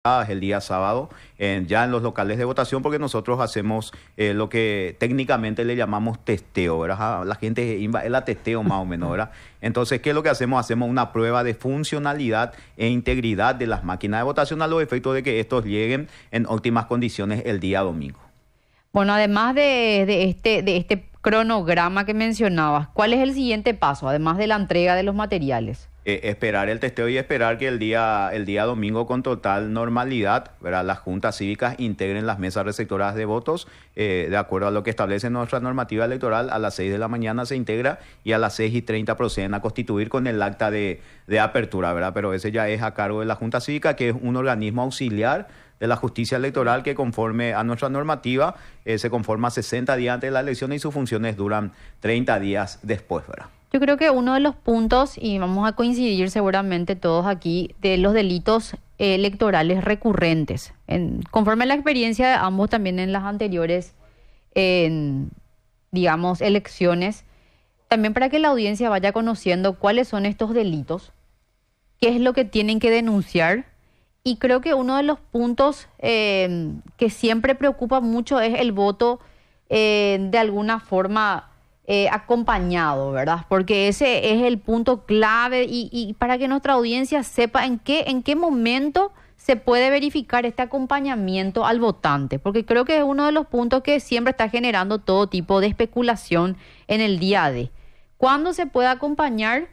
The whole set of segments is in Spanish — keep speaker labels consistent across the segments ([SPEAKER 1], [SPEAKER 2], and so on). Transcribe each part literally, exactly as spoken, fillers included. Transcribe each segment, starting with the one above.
[SPEAKER 1] el día sábado, eh, ya en los locales de votación, porque nosotros hacemos eh, lo que técnicamente le llamamos testeo, ¿verdad? Ah, la gente inva- es la testeo más o menos, ¿verdad? Entonces, ¿qué es lo que hacemos? Hacemos una prueba de funcionalidad e integridad de las máquinas de votación a los efectos de que estos lleguen en óptimas condiciones el día domingo.
[SPEAKER 2] Bueno, además de, de este, de este cronograma que mencionabas, ¿cuál es el siguiente paso, además de la entrega de los materiales?
[SPEAKER 1] Eh, esperar el testeo y esperar que el día, el día domingo con total normalidad, ¿verdad?, las juntas cívicas integren las mesas receptoras de votos, eh, de acuerdo a lo que establece nuestra normativa electoral. A las seis de la mañana se integra y a las seis y treinta proceden a constituir con el acta de, de apertura, ¿verdad? Pero ese ya es a cargo de la Junta Cívica, que es un organismo auxiliar de la justicia electoral que, conforme a nuestra normativa, eh, se conforma sesenta días antes de la elección y sus funciones duran treinta días después, ¿verdad?
[SPEAKER 2] Yo creo que uno de los puntos, y vamos a coincidir seguramente todos aquí, de los delitos eh, electorales recurrentes. En, conforme a la experiencia de ambos también en las anteriores, en, digamos, elecciones, también para que la audiencia vaya conociendo cuáles son estos delitos, qué es lo que tienen que denunciar. Y creo que uno de los puntos eh, que siempre preocupa mucho es el voto eh, de alguna forma eh, acompañado, ¿verdad? Porque ese es el punto clave y, y para que nuestra audiencia sepa en qué, en qué momento se puede verificar este acompañamiento al votante, porque creo que es uno de los puntos que siempre está generando todo tipo de especulación en el día a día. ¿Cuándo se puede acompañar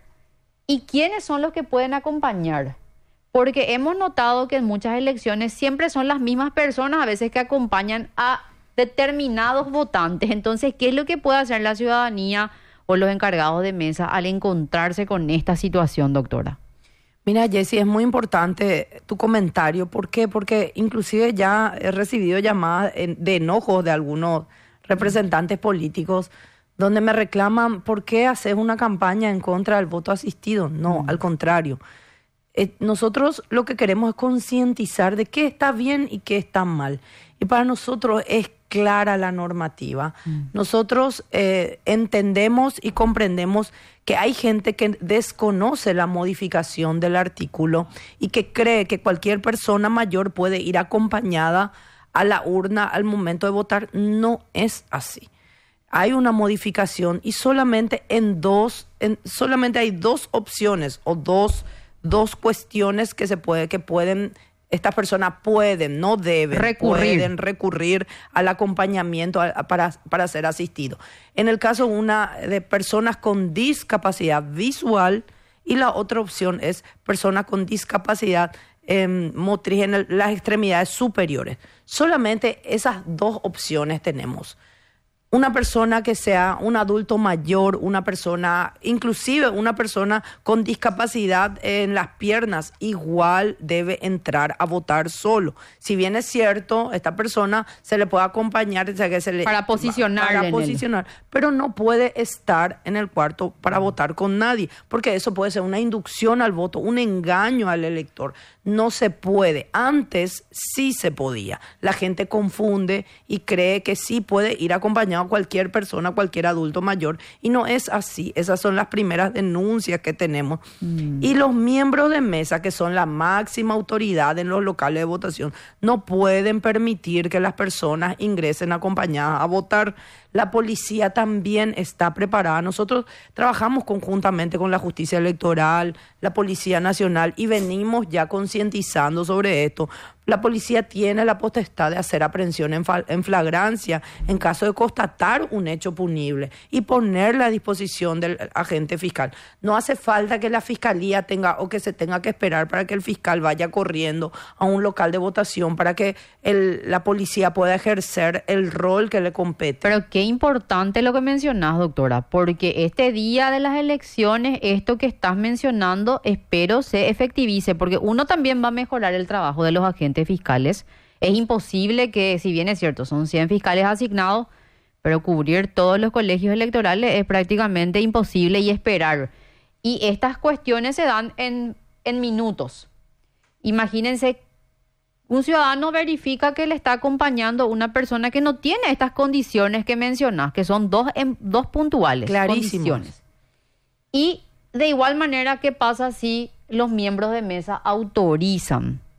[SPEAKER 2] y quiénes son los que pueden acompañar? Porque hemos notado que en muchas elecciones siempre son las mismas personas a veces que acompañan a determinados votantes. Entonces, ¿qué es lo que puede hacer la ciudadanía o los encargados de mesa al encontrarse con esta situación, doctora?
[SPEAKER 3] Mira, Jessy, es muy importante tu comentario. ¿Por qué? Porque inclusive ya he recibido llamadas de enojos de algunos representantes políticos donde me reclaman ¿por qué haces una campaña en contra del voto asistido? No, mm. al contrario. Eh, nosotros lo que queremos es concientizar de qué está bien y qué está mal. Y para nosotros es clara la normativa. Mm. Nosotros eh, entendemos y comprendemos que hay gente que desconoce la modificación del artículo y que cree que cualquier persona mayor puede ir acompañada a la urna al momento de votar. No es así. Hay una modificación y solamente en dos, en, solamente hay dos opciones o dos dos cuestiones que se puede, que pueden, estas personas pueden, no deben,
[SPEAKER 2] recurrir.
[SPEAKER 3] pueden recurrir al acompañamiento a, a, para, para ser asistido. En el caso una de personas con discapacidad visual y la otra opción es personas con discapacidad eh, motriz en el, las extremidades superiores. Solamente esas dos opciones tenemos. Una persona que sea un adulto mayor, una persona, inclusive una persona con discapacidad en las piernas, igual debe entrar a votar solo. Si bien es cierto, esta persona se le puede acompañar, o sea, que se le,
[SPEAKER 2] para posicionar,
[SPEAKER 3] para posicionar, pero no puede estar en el cuarto para votar con nadie, porque eso puede ser una inducción al voto, un engaño al elector. No se puede. Antes sí se podía. La gente confunde y cree que sí puede ir acompañado a cualquier persona, cualquier adulto mayor, y no es así. Esas son las primeras denuncias que tenemos. Mm. Y los miembros de mesa, que son la máxima autoridad en los locales de votación, no pueden permitir que las personas ingresen acompañadas a votar. La policía también está preparada. Nosotros trabajamos conjuntamente con la Justicia Electoral, la Policía Nacional, y venimos ya concientizando sobre esto. La policía tiene la potestad de hacer aprehensión en, en flagrancia en caso de constatar un hecho punible y ponerla a disposición del agente fiscal. No hace falta que la fiscalía tenga o que se tenga que esperar para que el fiscal vaya corriendo a un local de votación para que el, la policía pueda ejercer el rol que le compete.
[SPEAKER 2] Pero qué importante lo que mencionás, doctora, porque este día de las elecciones, esto que estás mencionando, espero se efectivice, porque uno también va a mejorar el trabajo de los agentes fiscales. Es imposible que, si bien es cierto, son cien fiscales asignados, pero cubrir todos los colegios electorales es prácticamente imposible y esperar. Y estas cuestiones se dan en, en minutos. Imagínense, un ciudadano verifica que le está acompañando una persona que no tiene estas condiciones que mencionás, que son dos, en, dos puntuales condiciones. Y de igual manera, ¿qué pasa si los miembros de mesa autorizan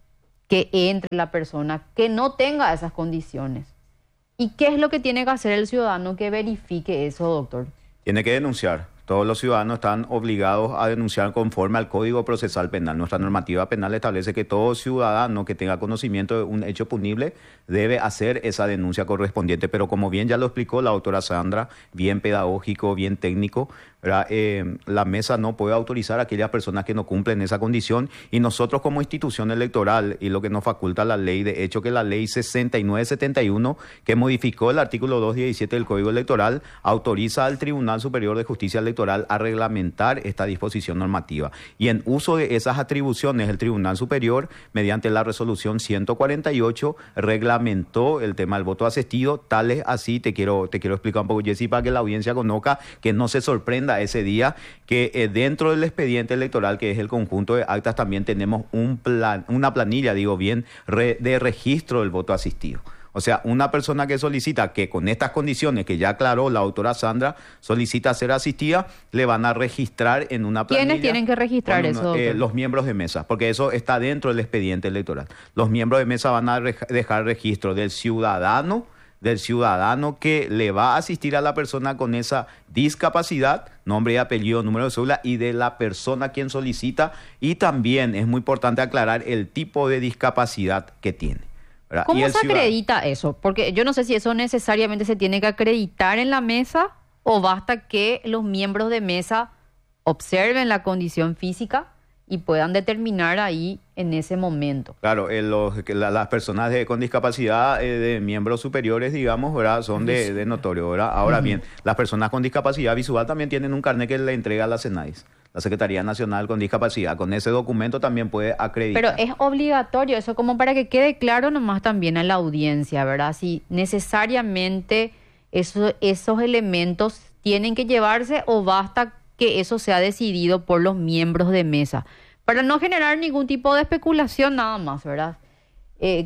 [SPEAKER 2] que entre la persona que no tenga esas condiciones. ¿Y qué es lo que tiene que hacer el ciudadano que verifique eso, doctor?
[SPEAKER 1] Tiene que denunciar. Todos los ciudadanos están obligados a denunciar conforme al Código Procesal Penal. Nuestra normativa penal establece que todo ciudadano que tenga conocimiento de un hecho punible debe hacer esa denuncia correspondiente. Pero como bien ya lo explicó la doctora Sandra, bien pedagógico, bien técnico, ¿verdad? Eh, la mesa no puede autorizar a aquellas personas que no cumplen esa condición, y nosotros como institución electoral, y lo que nos faculta la ley, de hecho que la ley sesenta y nueve setenta y uno, que modificó el artículo doscientos diecisiete del Código Electoral, autoriza al Tribunal Superior de Justicia Electoral a reglamentar esta disposición normativa. Y en uso de esas atribuciones, el Tribunal Superior, mediante la resolución ciento cuarenta y ocho, reglamentó el tema del voto asistido. Tal es así, te quiero, te quiero explicar un poco, Jessy, para que la audiencia conozca, que no se sorprenda ese día, que eh, dentro del expediente electoral, que es el conjunto de actas, también tenemos un plan, una planilla, digo bien, re, de registro del voto asistido. O sea, una persona que solicita, que con estas condiciones que ya aclaró la doctora Sandra, solicita ser asistida, le van a registrar en una planilla.
[SPEAKER 2] ¿Quiénes tienen que registrar
[SPEAKER 1] uno,
[SPEAKER 2] eso, doctor?
[SPEAKER 1] Eh, los miembros de mesa, porque eso está dentro del expediente electoral. Los miembros de mesa van a re- dejar registro del ciudadano, del ciudadano que le va a asistir a la persona con esa discapacidad, nombre y apellido, número de cédula, y de la persona a quien solicita. Y también es muy importante aclarar el tipo de discapacidad que tiene, ¿verdad?
[SPEAKER 2] ¿Cómo
[SPEAKER 1] Y el
[SPEAKER 2] se
[SPEAKER 1] ciudadano-
[SPEAKER 2] acredita eso? Porque yo no sé si eso necesariamente se tiene que acreditar en la mesa, o basta que los miembros de mesa observen la condición física y puedan determinar ahí en ese momento.
[SPEAKER 1] Claro, eh, los, que la- las personas de- con discapacidad eh, de miembros superiores, digamos, ¿verdad? Son de, de notorio, ¿verdad? Ahora uh-huh. bien, las personas con discapacidad visual también tienen un carnet que le entrega a la CENADIS, la Secretaría Nacional con Discapacidad. Con ese documento también puede acreditar.
[SPEAKER 2] Pero es obligatorio eso, como para que quede claro nomás también a la audiencia, ¿verdad? Si necesariamente eso, esos elementos tienen que llevarse, o basta que eso sea decidido por los miembros de mesa, para no generar ningún tipo de especulación nada más, ¿verdad? Eh,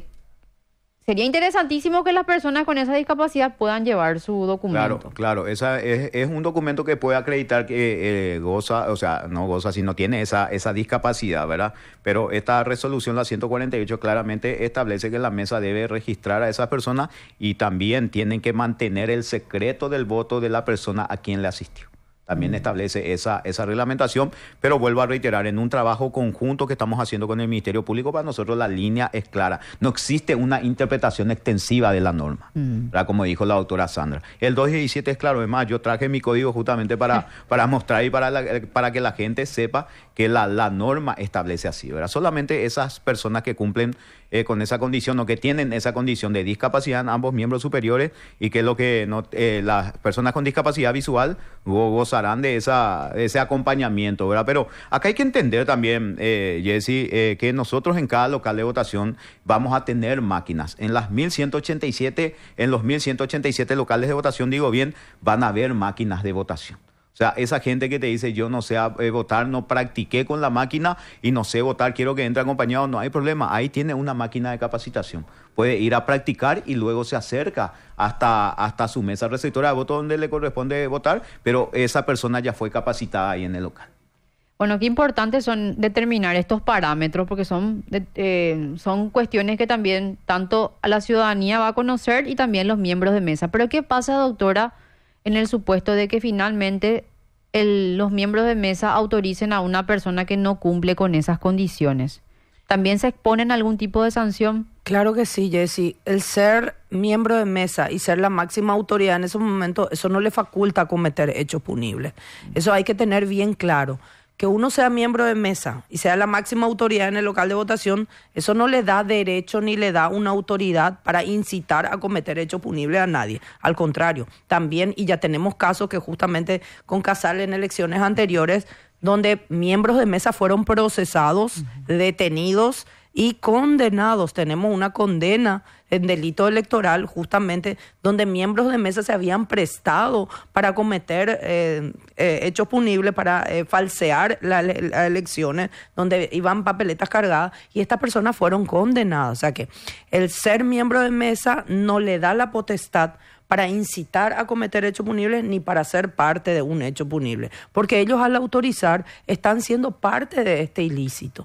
[SPEAKER 2] sería interesantísimo que las personas con esa discapacidad puedan llevar su documento.
[SPEAKER 1] Claro, claro, esa es, es un documento que puede acreditar que eh, goza, o sea, no goza, sino tiene esa, esa discapacidad, ¿verdad? Pero esta resolución, la ciento cuarenta y ocho, claramente establece que la mesa debe registrar a esas personas, y también tienen que mantener el secreto del voto de la persona a quien le asistió. También establece esa, esa reglamentación, pero vuelvo a reiterar, en un trabajo conjunto que estamos haciendo con el Ministerio Público, para nosotros la línea es clara. No existe una interpretación extensiva de la norma, mm. ¿verdad? Como dijo la doctora Sandra. El doscientos diecisiete es claro, además yo traje mi código justamente para, para mostrar y para, la, para que la gente sepa que la, la norma establece así, ¿verdad? Solamente esas personas que cumplen eh, con esa condición, o que tienen esa condición de discapacidad en ambos miembros superiores, y que lo que no, eh, las personas con discapacidad visual gozarán de, esa, de ese acompañamiento, ¿verdad? Pero acá hay que entender también, eh, Jessy, eh, que nosotros en cada local de votación vamos a tener máquinas. En las mil ciento ochenta y siete, en los mil ciento ochenta y siete locales de votación, digo bien, van a haber máquinas de votación. O sea, esa gente que te dice, yo no sé eh, votar, no practiqué con la máquina y no sé votar, quiero que entre acompañado, no hay problema. Ahí tiene una máquina de capacitación. Puede ir a practicar y luego se acerca hasta, hasta su mesa receptora de voto donde le corresponde votar, pero esa persona ya fue capacitada ahí en el local.
[SPEAKER 2] Bueno, qué importante son determinar estos parámetros, porque son, eh, son cuestiones que también tanto a la ciudadanía va a conocer y también los miembros de mesa. Pero ¿qué pasa, doctora, en el supuesto de que finalmente el, los miembros de mesa autoricen a una persona que no cumple con esas condiciones? ¿También se exponen a algún tipo de sanción?
[SPEAKER 3] Claro que sí, Jessy. El ser miembro de mesa y ser la máxima autoridad en esos momentos, eso no le faculta a cometer hechos punibles. Eso hay que tener bien claro. Que uno sea miembro de mesa y sea la máxima autoridad en el local de votación, eso no le da derecho ni le da una autoridad para incitar a cometer hechos punibles a nadie. Al contrario, también, y ya tenemos casos que justamente con Casal en elecciones anteriores, donde miembros de mesa fueron procesados, uh-huh. detenidos y condenados. Tenemos una condena en delito electoral justamente donde miembros de mesa se habían prestado para cometer eh, eh, hechos punibles, para eh, falsear las la elecciones, donde iban papeletas cargadas, y estas personas fueron condenadas. O sea que el ser miembro de mesa no le da la potestad para incitar a cometer hechos punibles ni para ser parte de un hecho punible, porque ellos al autorizar están siendo parte de este ilícito.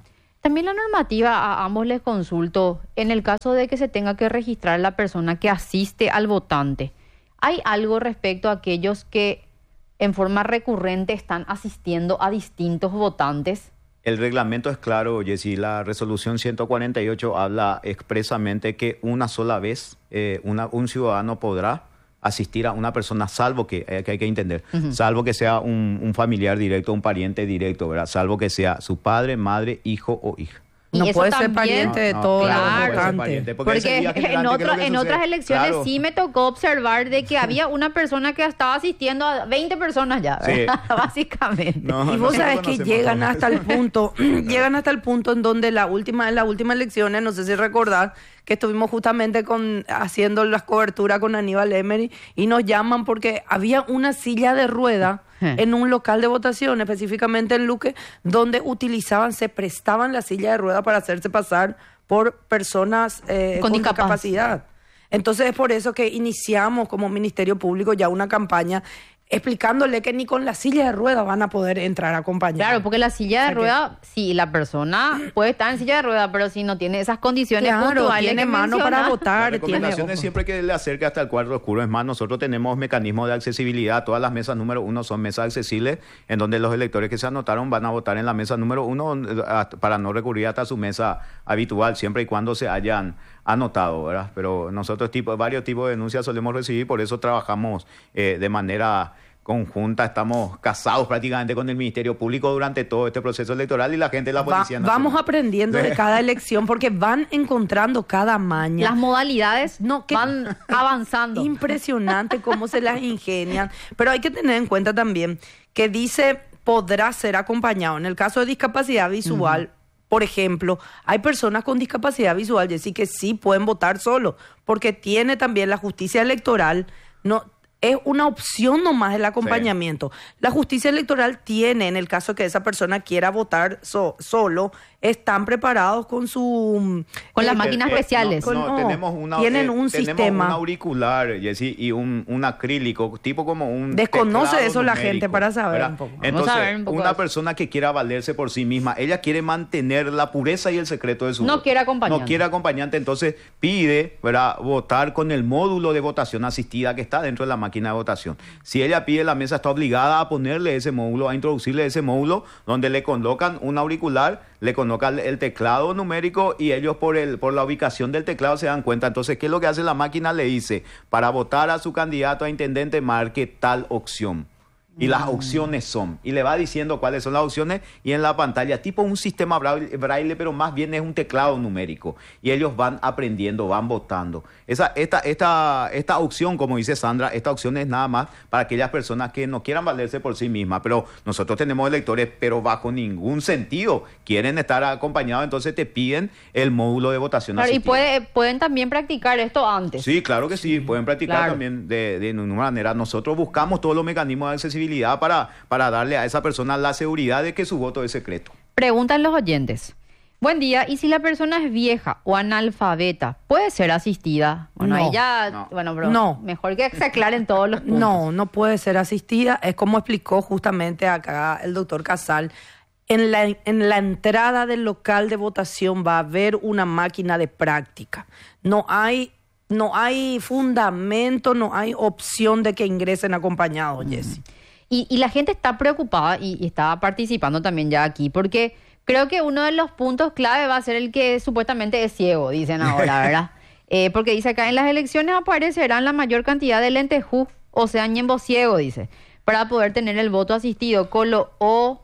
[SPEAKER 2] También la normativa, a ambos les consulto, en el caso de que se tenga que registrar la persona que asiste al votante, ¿hay algo respecto a aquellos que en forma recurrente están asistiendo a distintos votantes?
[SPEAKER 1] El reglamento es claro, Jessy. La resolución ciento cuarenta y ocho habla expresamente que una sola vez eh, una, un ciudadano podrá asistir a una persona, salvo que, eh, que hay que entender, uh-huh. salvo que sea un, un familiar directo, un pariente directo, ¿verdad? Salvo que sea su padre, madre, hijo o hija.
[SPEAKER 3] No puede ser pariente de todos los votantes.
[SPEAKER 2] Porque, porque en, otro, en otras elecciones claro. sí me tocó observar de que había una persona que estaba asistiendo a veinte personas ya, sí. básicamente.
[SPEAKER 3] No, y vos no sabés que llegan hasta el punto, llegan hasta el punto en donde la última, en las últimas elecciones, no sé si recordar, que estuvimos justamente con, haciendo las coberturas con Aníbal Emery y nos llaman porque había una silla de rueda en un local de votación, específicamente en Luque, donde utilizaban, se prestaban la silla de rueda para hacerse pasar por personas eh, con, con discapacidad. Entonces es por eso que iniciamos como Ministerio Público ya una campaña explicándole que ni con la silla de ruedas van a poder entrar a acompañar.
[SPEAKER 2] Claro, porque la silla de o sea ruedas, que... sí, la persona puede estar en silla de ruedas, pero si no tiene esas condiciones
[SPEAKER 3] claro,
[SPEAKER 2] puntuales
[SPEAKER 3] tiene
[SPEAKER 2] que
[SPEAKER 3] mano
[SPEAKER 2] menciona.
[SPEAKER 3] para votar.
[SPEAKER 1] La recomendación
[SPEAKER 3] tiene...
[SPEAKER 1] es siempre que le acerque hasta el cuarto oscuro. Es más, nosotros tenemos mecanismos de accesibilidad. Todas las mesas número uno son mesas accesibles, en donde los electores que se anotaron van a votar en la mesa número uno para no recurrir hasta su mesa habitual, siempre y cuando se hayan anotado, ¿verdad? Pero nosotros tipo, varios tipos de denuncias solemos recibir, por eso trabajamos eh, de manera conjunta, estamos casados prácticamente con el Ministerio Público durante todo este proceso electoral y la gente de la Policía
[SPEAKER 3] Va, Vamos aprendiendo de cada elección porque van encontrando cada maña.
[SPEAKER 2] Las modalidades no, que, van avanzando.
[SPEAKER 3] Impresionante cómo se las ingenian. Pero hay que tener en cuenta también que dice podrá ser acompañado. En el caso de discapacidad visual, uh-huh. por ejemplo, hay personas con discapacidad visual, Jessy, que sí pueden votar solo, porque tiene también la justicia electoral, no... Es una opción nomás el acompañamiento. Sí. La justicia electoral tiene, en el caso que esa persona quiera votar so, solo, están preparados con su...
[SPEAKER 2] Con eh, las máquinas eh, especiales.
[SPEAKER 1] No, no,
[SPEAKER 3] no,
[SPEAKER 1] tenemos una,
[SPEAKER 3] tienen
[SPEAKER 1] eh,
[SPEAKER 3] un
[SPEAKER 1] tenemos
[SPEAKER 3] sistema.
[SPEAKER 1] un auricular, Jessy, y un, un acrílico, tipo como un
[SPEAKER 3] Desconoce eso
[SPEAKER 1] numérico,
[SPEAKER 3] la gente para saber
[SPEAKER 1] ¿verdad?
[SPEAKER 3] un poco.
[SPEAKER 1] Entonces,
[SPEAKER 2] a ver un poco
[SPEAKER 1] una persona que quiera valerse por sí misma, ella quiere mantener la pureza y el secreto de su
[SPEAKER 2] No
[SPEAKER 1] voto.
[SPEAKER 2] quiere acompañante.
[SPEAKER 1] No quiere acompañante, entonces pide, ¿verdad?, votar con el módulo de votación asistida que está dentro de la máquina de votación. Si ella pide, la mesa está obligada a ponerle ese módulo, a introducirle ese módulo, donde le colocan un auricular, le colocan el teclado numérico y ellos por el por la ubicación del teclado se dan cuenta. Entonces, ¿qué es lo que hace la máquina? Le dice, para votar a su candidato a intendente, marque tal opción. Y mm. las opciones son, y le va diciendo cuáles son las opciones, y en la pantalla, tipo un sistema braille, pero más bien es un teclado numérico. Y ellos van aprendiendo, van votando. Esa, esta, esta, esta opción, como dice Sandra, esta opción es nada más para aquellas personas que no quieran valerse por sí mismas. Pero nosotros tenemos electores, pero bajo ningún sentido quieren estar acompañados, entonces te piden el módulo de votación
[SPEAKER 2] claro,
[SPEAKER 1] asistida.
[SPEAKER 2] Y puede, pueden también practicar esto antes.
[SPEAKER 1] Sí, claro que sí, pueden practicar
[SPEAKER 2] claro.
[SPEAKER 1] también de, de una manera. Nosotros buscamos todos los mecanismos de accesibilidad Para, para darle a esa persona la seguridad de que su voto es secreto.
[SPEAKER 2] Preguntan los oyentes. Buen día, ¿y si la persona es vieja o analfabeta, puede ser asistida? Bueno,
[SPEAKER 3] no,
[SPEAKER 2] ahí ya,
[SPEAKER 3] no,
[SPEAKER 2] bueno, pero
[SPEAKER 3] no.
[SPEAKER 2] mejor que se aclaren todos los puntos.
[SPEAKER 3] No, no puede ser asistida. Es como explicó justamente acá el doctor Casal. En la, en la entrada del local de votación va a haber una máquina de práctica. No hay... No hay fundamento, no hay opción de que ingresen acompañados, Jessy.
[SPEAKER 2] Y, y la gente está preocupada y, y está participando también ya aquí, porque creo que uno de los puntos clave va a ser el que supuestamente es ciego, dicen ahora, ¿verdad? eh, porque dice acá, en las elecciones aparecerán la mayor cantidad de lentejú, o sea, ñembo ciego, dice, para poder tener el voto asistido, colo o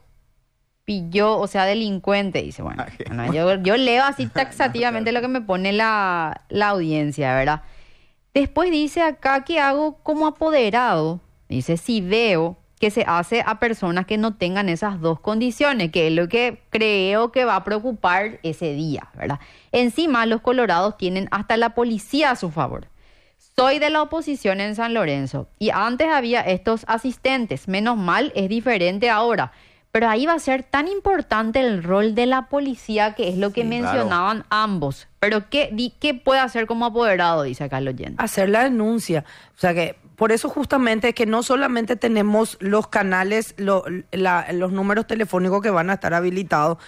[SPEAKER 2] pilló, o sea, delincuente, dice. Bueno, bueno yo, yo leo así taxativamente lo que me pone la, la audiencia, ¿verdad? Después dice acá que hago como apoderado, dice, si veo que se hace a personas que no tengan esas dos condiciones, que es lo que creo que va a preocupar ese día, ¿verdad? Encima, los colorados tienen hasta la policía a su favor. Soy de la oposición en San Lorenzo y antes había estos asistentes, menos mal es diferente ahora. Pero ahí va a ser tan importante el rol de la policía, que es lo que sí, mencionaban claro. ambos. Pero ¿qué, di, ¿qué puede hacer como apoderado? Dice acá el oyente.
[SPEAKER 3] Hacer la denuncia. O sea que por eso justamente que no solamente tenemos los canales, lo, la, los números telefónicos que van a estar habilitados,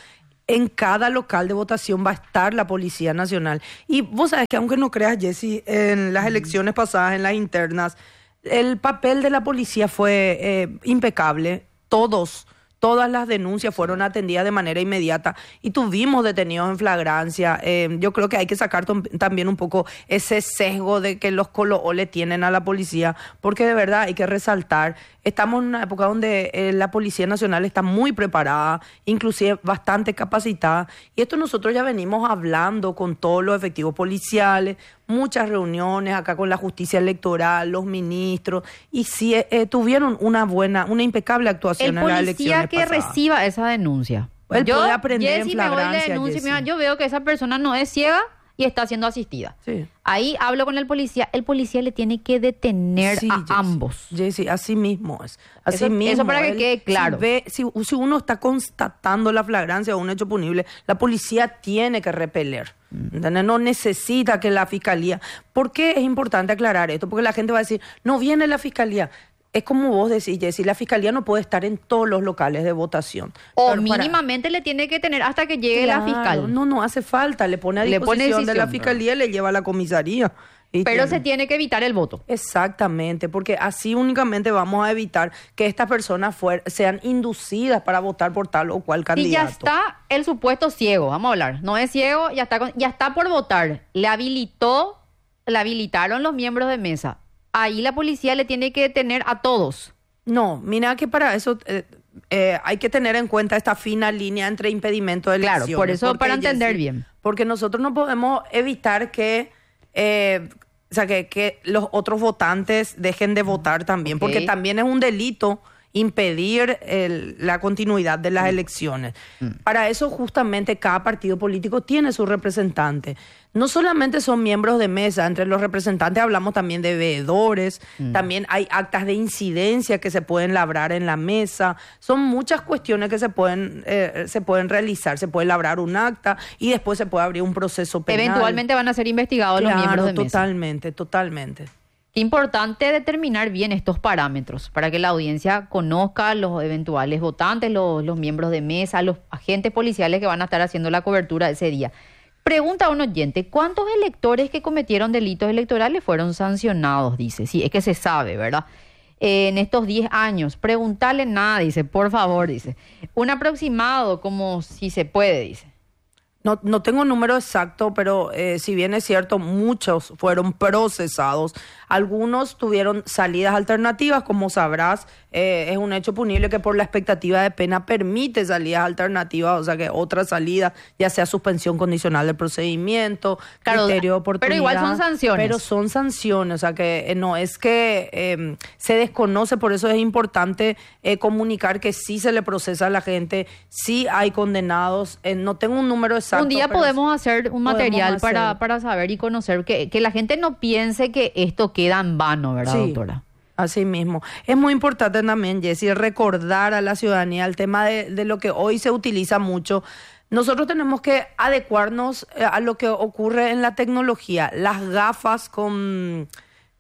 [SPEAKER 3] en cada local de votación va a estar la Policía Nacional. Y vos sabés que aunque no creas, Jessy, en las elecciones pasadas, en las internas, el papel de la policía fue eh, impecable. Todos, todas las denuncias fueron atendidas de manera inmediata y tuvimos detenidos en flagrancia. Eh, yo creo que hay que sacar también un poco ese sesgo de que los colo-ole tienen a la policía, porque de verdad hay que resaltar. Estamos en una época donde eh, la Policía Nacional está muy preparada, inclusive bastante capacitada. Y esto nosotros ya venimos hablando con todos los efectivos policiales, muchas reuniones acá con la justicia electoral, los ministros, y sí eh, tuvieron una buena, una impecable actuación en las elecciones
[SPEAKER 2] El policía que
[SPEAKER 3] pasadas.
[SPEAKER 2] reciba esa denuncia.
[SPEAKER 3] Él
[SPEAKER 2] yo,
[SPEAKER 3] puede aprender
[SPEAKER 2] Jessy,
[SPEAKER 3] en
[SPEAKER 2] me voy la
[SPEAKER 3] flagrancia,
[SPEAKER 2] denuncia y me va-
[SPEAKER 3] Jessy.
[SPEAKER 2] yo veo que esa persona no es ciega y está siendo asistida.
[SPEAKER 3] Sí.
[SPEAKER 2] Ahí hablo con el policía. El policía le tiene que detener
[SPEAKER 3] Sí,
[SPEAKER 2] a
[SPEAKER 3] Jessy.
[SPEAKER 2] ambos.
[SPEAKER 3] Jessy, así mismo es. Así
[SPEAKER 2] Eso-
[SPEAKER 3] mismo.
[SPEAKER 2] eso para que
[SPEAKER 3] Él,
[SPEAKER 2] quede claro.
[SPEAKER 3] Si, ve- si, si uno está constatando la flagrancia de un hecho punible, la policía tiene que repeler. ¿Entendés? No necesita que la fiscalía. ¿Por qué es importante aclarar esto? Porque la gente va a decir, no viene la fiscalía. Es como vos decís, Jessy, la fiscalía no puede estar en todos los locales de votación.
[SPEAKER 2] O
[SPEAKER 3] Pero para-
[SPEAKER 2] mínimamente le tiene que tener hasta que llegue la
[SPEAKER 3] Claro,
[SPEAKER 2] fiscal.
[SPEAKER 3] No, no hace falta. Le pone a
[SPEAKER 2] Le pone
[SPEAKER 3] disposición de la
[SPEAKER 2] decisión.
[SPEAKER 3] fiscalía y le lleva a la comisaría. Y
[SPEAKER 2] Pero
[SPEAKER 3] tiene-
[SPEAKER 2] se tiene que evitar el voto.
[SPEAKER 3] Exactamente, porque así únicamente vamos a evitar que estas personas fuer- sean inducidas para votar por tal o cual
[SPEAKER 2] Si
[SPEAKER 3] candidato.
[SPEAKER 2] ya está el supuesto ciego, vamos a hablar, no es ciego, ya está, con- ya está por votar, le habilitó, le habilitaron los miembros de mesa. Ahí la policía le tiene que detener a todos.
[SPEAKER 3] No, mira que para eso eh, eh, hay que tener en cuenta esta fina línea entre impedimento de
[SPEAKER 2] Claro,
[SPEAKER 3] elecciones.
[SPEAKER 2] por eso,
[SPEAKER 3] porque,
[SPEAKER 2] para entender
[SPEAKER 3] Jessy,
[SPEAKER 2] bien.
[SPEAKER 3] Porque nosotros no podemos evitar que, eh, o sea, que, que los otros votantes dejen de votar también,
[SPEAKER 2] Ok.
[SPEAKER 3] porque también es un delito impedir el- la continuidad de las
[SPEAKER 2] Mm.
[SPEAKER 3] elecciones. Para eso justamente cada partido político tiene su representante. No solamente son miembros de mesa, entre los representantes hablamos también de veedores,
[SPEAKER 2] Mm.
[SPEAKER 3] también hay actas de incidencia que se pueden labrar en la mesa, son muchas cuestiones que se pueden, eh, se pueden realizar, se puede labrar un acta y después se puede abrir un proceso penal.
[SPEAKER 2] Eventualmente van a ser investigados los
[SPEAKER 3] Claro,
[SPEAKER 2] miembros de mesa.
[SPEAKER 3] totalmente, totalmente.
[SPEAKER 2] Qué importante determinar bien estos parámetros para que la audiencia conozca los eventuales votantes, los, los miembros de mesa, los agentes policiales que van a estar haciendo la cobertura ese día. Pregunta a un oyente, ¿cuántos electores que cometieron delitos electorales fueron sancionados? Dice, sí, es que se sabe, ¿verdad? Eh, en estos diez años, preguntarle nada, dice, por favor, dice. Un aproximado, como si se puede, dice.
[SPEAKER 3] No, no tengo un número exacto, pero eh, si bien es cierto, muchos fueron procesados. Algunos tuvieron salidas alternativas, como sabrás, eh, es un hecho punible que por la expectativa de pena permite salidas alternativas, o sea que otra salida, ya sea suspensión condicional del procedimiento,
[SPEAKER 2] Claro,
[SPEAKER 3] criterio de
[SPEAKER 2] pero
[SPEAKER 3] oportunidad.
[SPEAKER 2] igual son sanciones.
[SPEAKER 3] Pero son sanciones, o sea que eh, no es que eh, se desconoce, por eso es importante eh, comunicar que sí se le procesa a la gente, sí hay condenados, eh, no tengo un número exacto.
[SPEAKER 2] Un día
[SPEAKER 3] pero
[SPEAKER 2] podemos hacer un material
[SPEAKER 3] podemos hacer.
[SPEAKER 2] para, para saber y conocer, que, que la gente no piense que esto queda en vano, ¿verdad,
[SPEAKER 3] Sí,
[SPEAKER 2] doctora?
[SPEAKER 3] así mismo. Es muy importante también, Jessy, recordar a la ciudadanía el tema de, de lo que hoy se utiliza mucho. Nosotros tenemos que adecuarnos eh, a lo que ocurre en la tecnología. Las gafas con,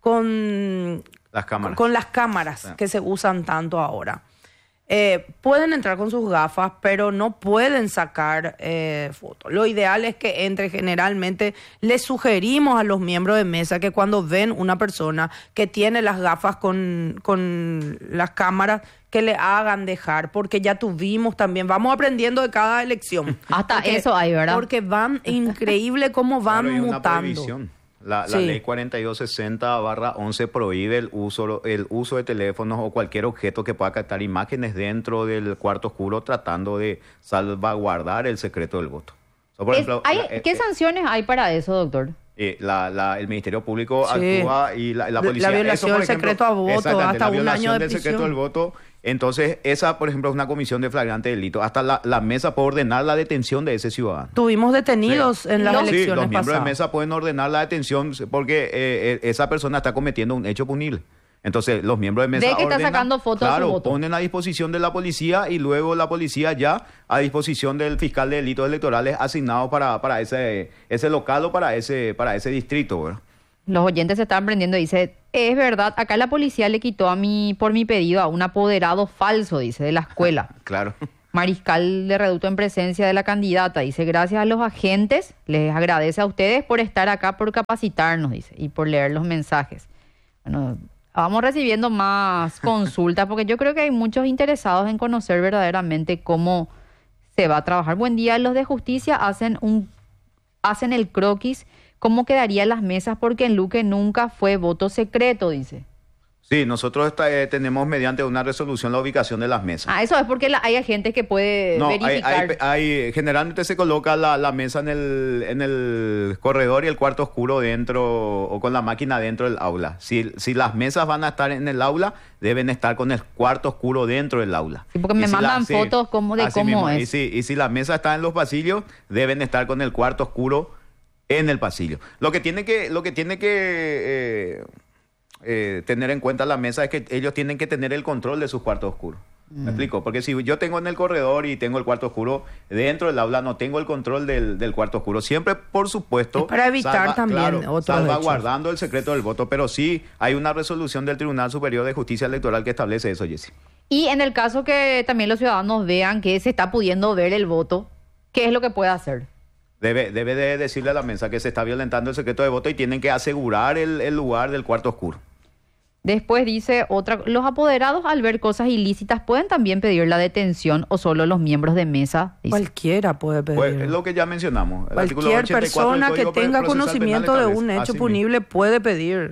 [SPEAKER 3] con,
[SPEAKER 1] Las cámaras.
[SPEAKER 3] con las cámaras
[SPEAKER 1] Sí.
[SPEAKER 3] que se usan tanto ahora. Eh, pueden entrar con sus gafas, pero no pueden sacar eh, fotos. Lo ideal es que entre. Generalmente les sugerimos a los miembros de mesa que cuando ven una persona que tiene las gafas con, con las cámaras, que le hagan dejar, porque ya tuvimos también, vamos aprendiendo de cada elección.
[SPEAKER 2] Hasta
[SPEAKER 3] Porque-
[SPEAKER 2] eso hay, ¿verdad?
[SPEAKER 3] Porque van, increíble cómo van
[SPEAKER 1] Claro, y una
[SPEAKER 3] mutando.
[SPEAKER 1] prohibición. La, la
[SPEAKER 3] Sí.
[SPEAKER 1] ley cuarenta y dos sesenta barra once prohíbe el uso, el uso de teléfonos o cualquier objeto que pueda captar imágenes dentro del cuarto oscuro tratando de salvaguardar el secreto del voto. So, por
[SPEAKER 2] Es-
[SPEAKER 1] ejemplo,
[SPEAKER 2] hay-
[SPEAKER 1] la- eh,
[SPEAKER 2] ¿Qué
[SPEAKER 1] eh,
[SPEAKER 2] sanciones hay para eso, doctor?
[SPEAKER 1] eh, la- la- el Ministerio Público
[SPEAKER 3] Sí.
[SPEAKER 1] actúa y la, la
[SPEAKER 3] La-
[SPEAKER 1] policía...
[SPEAKER 3] la violación
[SPEAKER 1] por
[SPEAKER 3] del secreto a voto,
[SPEAKER 1] exactamente,
[SPEAKER 3] hasta
[SPEAKER 1] la
[SPEAKER 3] un
[SPEAKER 1] violación
[SPEAKER 3] año de
[SPEAKER 1] del secreto
[SPEAKER 3] prisión.
[SPEAKER 1] del voto. Entonces, esa, por ejemplo, es una comisión de flagrante delito. Hasta la, la mesa puede ordenar la detención de ese ciudadano.
[SPEAKER 3] Tuvimos detenidos en las
[SPEAKER 2] Los-
[SPEAKER 1] Sí,
[SPEAKER 3] elecciones
[SPEAKER 1] los miembros
[SPEAKER 3] pasadas.
[SPEAKER 1] de mesa pueden ordenar la detención porque eh, eh, esa persona está cometiendo un hecho punible. Entonces, los miembros de mesa
[SPEAKER 2] Ve que está
[SPEAKER 1] ordenan,
[SPEAKER 2] sacando fotos de su
[SPEAKER 1] claro,
[SPEAKER 2] voto.
[SPEAKER 1] ponen a disposición de la policía y luego la policía ya a disposición del fiscal de delitos electorales asignado para, para ese, ese local o para ese, para ese distrito, ¿verdad?
[SPEAKER 2] Los oyentes se están prendiendo. Dice, es verdad, acá la policía le quitó a mí, por mi pedido, a un apoderado falso, dice, de la escuela.
[SPEAKER 1] Claro.
[SPEAKER 2] mariscal de reducto en presencia de la candidata. Dice, gracias a los agentes, les agradece a ustedes por estar acá, por capacitarnos, dice, y por leer los mensajes. Bueno, vamos recibiendo más consultas porque yo creo que hay muchos interesados en conocer verdaderamente cómo se va a trabajar. Buen día, los de justicia hacen un hacen el croquis, ¿cómo quedarían las mesas? Porque en Luque nunca fue voto secreto, dice.
[SPEAKER 1] Sí, nosotros está, eh, tenemos mediante una resolución la ubicación de las mesas.
[SPEAKER 2] Ah, eso es porque la, hay gente que puede
[SPEAKER 1] no,
[SPEAKER 2] verificar.
[SPEAKER 1] Hay, hay, hay, generalmente se coloca la, la mesa en el, en el corredor y el cuarto oscuro dentro o con la máquina dentro del aula. Si, si las mesas van a estar en el aula, deben estar con el cuarto oscuro dentro del aula.
[SPEAKER 2] Sí, porque me
[SPEAKER 1] y
[SPEAKER 2] mandan
[SPEAKER 1] si la,
[SPEAKER 2] fotos
[SPEAKER 1] sí,
[SPEAKER 2] como de cómo
[SPEAKER 1] mismo.
[SPEAKER 2] es.
[SPEAKER 1] Y si, y si la mesa está en los pasillos, deben estar con el cuarto oscuro en el pasillo. Lo que tiene que, lo que tiene que eh, eh, tener en cuenta la mesa es que ellos tienen que tener el control de sus cuartos oscuros. Mm. ¿Me explico? Porque si yo tengo en el corredor y tengo el cuarto oscuro dentro del aula, no tengo el control del, del cuarto oscuro. Siempre, por supuesto,
[SPEAKER 3] es para evitar
[SPEAKER 1] salva,
[SPEAKER 3] también
[SPEAKER 1] claro,
[SPEAKER 3] otros
[SPEAKER 1] salvaguardando
[SPEAKER 3] hechos.
[SPEAKER 1] el secreto del voto, pero sí hay una resolución del Tribunal Superior de Justicia Electoral que establece eso, Jessy.
[SPEAKER 2] Y en el caso que también los ciudadanos vean que se está pudiendo ver el voto, ¿qué es lo que puede hacer?
[SPEAKER 1] Debe, debe de decirle a la mesa que se está violentando el secreto de voto y tienen que asegurar el, el lugar del cuarto oscuro.
[SPEAKER 2] Después dice otra, los apoderados al ver cosas ilícitas pueden también pedir la detención o solo los miembros de mesa. Dice.
[SPEAKER 3] Cualquiera puede pedir.
[SPEAKER 1] Pues es lo que ya mencionamos. El
[SPEAKER 3] Cualquier persona que tenga conocimiento de un hecho punible puede pedir.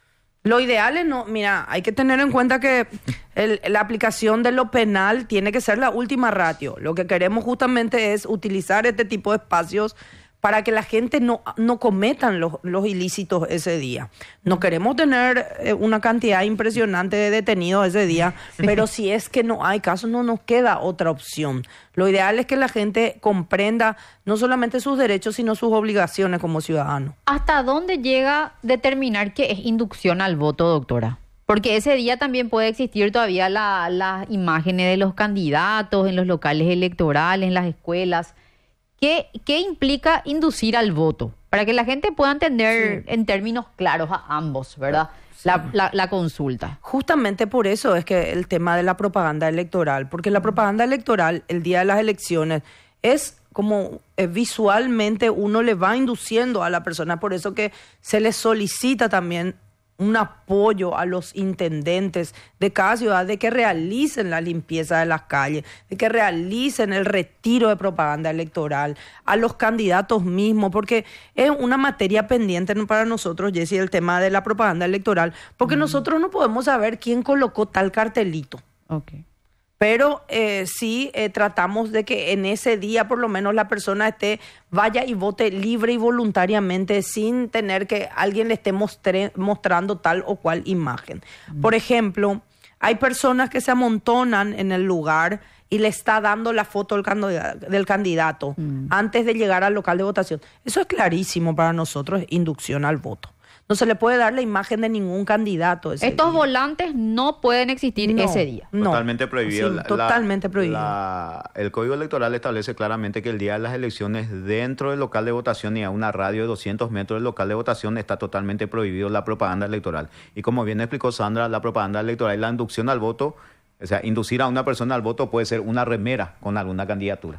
[SPEAKER 3] Lo ideal es no, mira, hay que tener en cuenta que el, la aplicación de lo penal tiene que ser la última ratio. Lo que queremos justamente es utilizar este tipo de espacios para que la gente no, no cometan los, los ilícitos ese día. No queremos tener eh, una cantidad impresionante de detenidos ese día, sí. Pero si es que no hay casos, no nos queda otra opción. Lo ideal es que la gente comprenda no solamente sus derechos, sino sus obligaciones como ciudadano.
[SPEAKER 2] ¿Hasta dónde llega determinar que es inducción al voto, doctora? Porque ese día también puede existir todavía la, las imágenes de los candidatos en los locales electorales, en las escuelas. ¿Qué, ¿Qué implica inducir al voto? Para que la gente pueda entender sí. en términos claros a ambos, ¿verdad? Sí. La, la, la consulta.
[SPEAKER 3] Justamente por eso es que el tema de la propaganda electoral, porque la propaganda electoral el día de las elecciones es como eh, visualmente uno le va induciendo a la persona, por eso que se le solicita también un apoyo a los intendentes de cada ciudad de que realicen la limpieza de las calles, de que realicen el retiro de propaganda electoral, a los candidatos mismos, porque es una materia pendiente para nosotros, Jessy, el tema de la propaganda electoral, porque mm. nosotros no podemos saber quién colocó tal cartelito.
[SPEAKER 2] Okay.
[SPEAKER 3] Pero eh, sí eh, tratamos de que en ese día por lo menos la persona esté, vaya y vote libre y voluntariamente sin tener que alguien le esté mostre, mostrando tal o cual imagen. Mm. Por ejemplo, hay personas que se amontonan en el lugar y le está dando la foto del candidato, del candidato mm. antes de llegar al local de votación. Eso es clarísimo para nosotros, inducción al voto. No se le puede dar la imagen de ningún candidato ese
[SPEAKER 2] Estos
[SPEAKER 3] día.
[SPEAKER 2] volantes no pueden existir
[SPEAKER 3] no,
[SPEAKER 2] ese día.
[SPEAKER 3] No,
[SPEAKER 1] totalmente prohibido.
[SPEAKER 3] Sí,
[SPEAKER 1] la,
[SPEAKER 3] totalmente prohibido.
[SPEAKER 1] La, el Código Electoral establece claramente que el día de las elecciones dentro del local de votación y a una radio de doscientos metros del local de votación está totalmente prohibido la propaganda electoral. Y como bien explicó Sandra, la propaganda electoral y la inducción al voto, o sea, inducir a una persona al voto puede ser una remera con alguna candidatura.